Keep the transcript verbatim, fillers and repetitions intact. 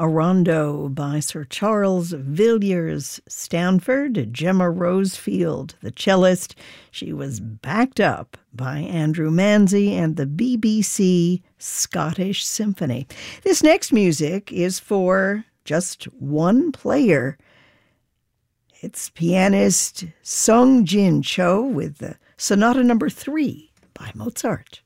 a rondo by Sir Charles Villiers Stanford, Gemma Rosefield, the cellist. She was backed up by Andrew Manzi and the B B C Scottish Symphony. This next music is for just one player. It's pianist Sung Jin Cho with the Sonata Number Three by Mozart.